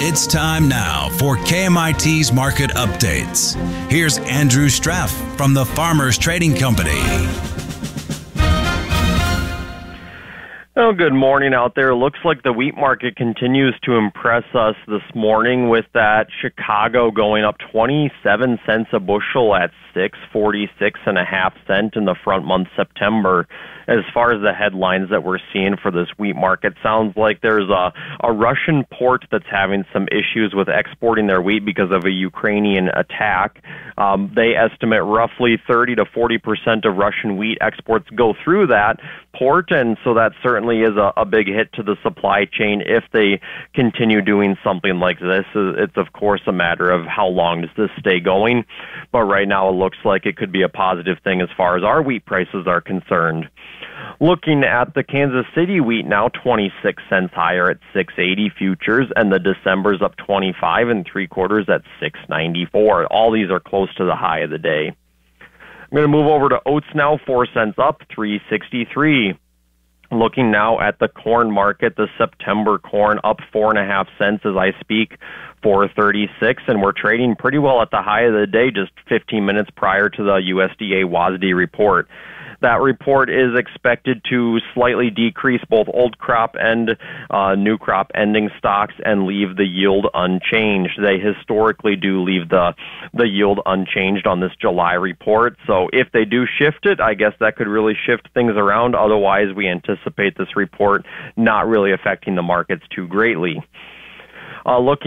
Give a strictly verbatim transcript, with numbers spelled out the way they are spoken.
It's time now for K M I T's Market Updates. Here's Andrew Straff from the Farmers Trading Company. Well, good morning out there. Looks like the wheat market continues to impress us this morning with that Chicago going up twenty-seven cents a bushel at six forty-six and a half cent in the front month September. As far as the headlines that we're seeing for this wheat market, sounds like there's a, a Russian port that's having some issues with exporting their wheat because of a Ukrainian attack. Um, they estimate roughly thirty to forty percent of Russian wheat exports go through that port, and so that certainly is a, a big hit to the supply chain if they continue doing something like this. It's, of course, a matter of how long does this stay going, but right now it looks like it could be a positive thing as far as our wheat prices are concerned. Looking at the Kansas City wheat now, twenty-six cents higher at six eighty futures, and the December's up twenty-five and three quarters at six ninety-four. All these are close to the high of the day. I'm going to move over to oats now, four cents up, three sixty-three. Looking now at the corn market, the September corn up four and a half cents as I speak, four thirty-six, and we're trading pretty well at the high of the day, just fifteen minutes prior to the U S D A WASDE report. That report is expected to slightly decrease both old crop and uh, new crop ending stocks and leave the yield unchanged. They historically do leave the the yield unchanged on this July report. So if they do shift it, I guess that could really shift things around. Otherwise, we anticipate this report not really affecting the markets too greatly. Uh, looking